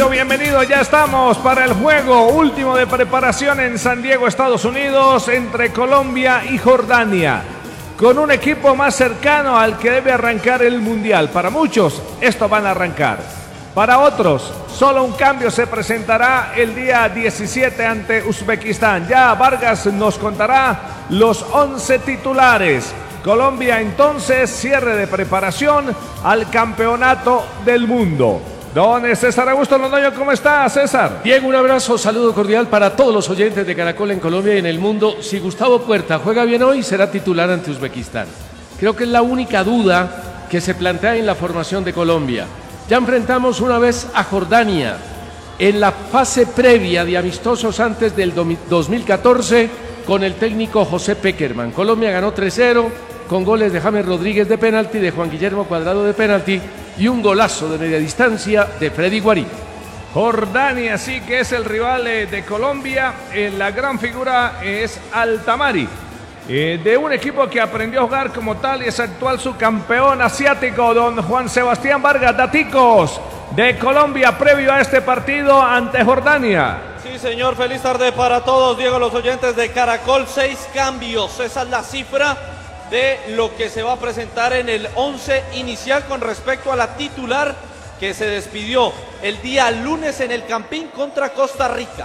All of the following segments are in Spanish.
Bienvenido, ya estamos para el juego último de preparación en San Diego, Estados Unidos, entre Colombia y Jordania, con un equipo más cercano al que debe arrancar el Mundial. Para muchos, estos van a arrancar. Para otros, solo un cambio se presentará el día 17 ante Uzbekistán. Ya Vargas nos contará los 11 titulares. Colombia entonces, cierre de preparación al Campeonato del Mundo. Don César Augusto Londoño, ¿cómo está, César? Bien, un abrazo, saludo cordial para todos los oyentes de Caracol en Colombia y en el mundo. Si Gustavo Puerta juega bien hoy, será titular ante Uzbekistán. Creo que es la única duda que se plantea en la formación de Colombia. Ya enfrentamos una vez a Jordania en la fase previa de amistosos antes del 2014 con el técnico José Pekerman. Colombia ganó 3-0 con goles de James Rodríguez de penalti, de Juan Guillermo Cuadrado de penalti y un golazo de media distancia de Freddy Guarín. Jordania sí que es el rival de Colombia. La gran figura es Altamari, de un equipo que aprendió a jugar como tal y es actual subcampeón asiático. Don Juan Sebastián Vargas, daticos de Colombia previo a este partido ante Jordania. Sí, señor, feliz tarde para todos. Diego, los oyentes de Caracol, 6 cambios. Esa es la cifra de lo que se va a presentar en el 11 inicial con respecto a la titular que se despidió el día lunes en el Campín contra Costa Rica.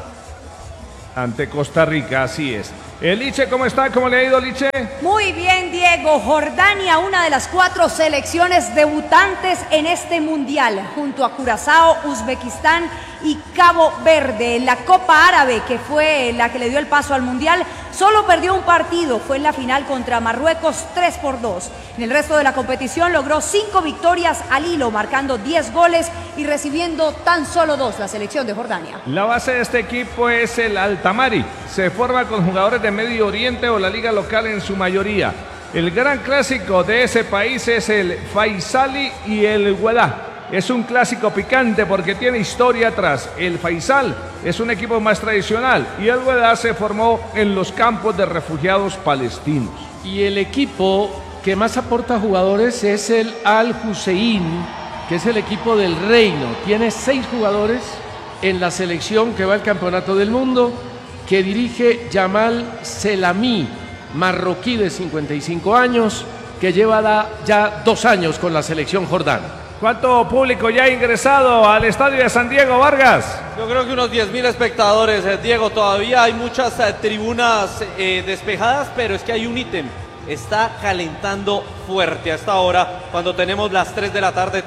Ante Costa Rica, así es. Liche, ¿cómo está? ¿Cómo le ha ido, Liche? Muy bien, Diego. Jordania, una de las 4 selecciones debutantes en este mundial, junto a Curazao, Uzbekistán y Cabo Verde. La Copa Árabe, que fue la que le dio el paso al mundial, solo perdió un partido, fue en la final contra Marruecos 3-2. En el resto de la competición logró 5 victorias al hilo, marcando 10 goles y recibiendo tan solo 2 la selección de Jordania. La base de este equipo es el Altamari. Se forma con jugadores de Medio Oriente o la liga local en su mayoría. El gran clásico de ese país es el Faisali y el Wedah. Es un clásico picante porque tiene historia atrás. El Faisal es un equipo más tradicional y el Wedah se formó en los campos de refugiados palestinos. Y el equipo que más aporta jugadores es el Al Hussein, que es el equipo del Reino. Tiene 6 jugadores en la selección que va al Campeonato del Mundo, que dirige Yamal Selami, marroquí de 55 años, que lleva ya 2 años con la selección jordana. ¿Cuánto público ya ha ingresado al estadio de San Diego, Vargas? Yo creo que unos 10.000 espectadores, Diego. Todavía hay muchas tribunas despejadas, pero es que hay un ítem. Está calentando fuerte hasta ahora, cuando tenemos las 3 de la tarde,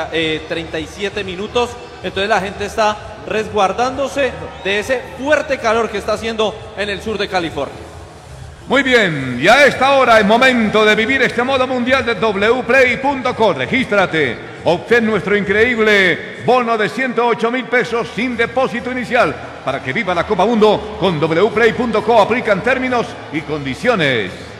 37 minutos. Entonces la gente está resguardándose de ese fuerte calor que está haciendo en el sur de California. Muy bien, y a esta hora es momento de vivir este modo mundial de wplay.co. Regístrate, obtén nuestro increíble bono de 108.000 pesos sin depósito inicial para que viva la Copa Mundo con wplay.co. Aplican términos y condiciones.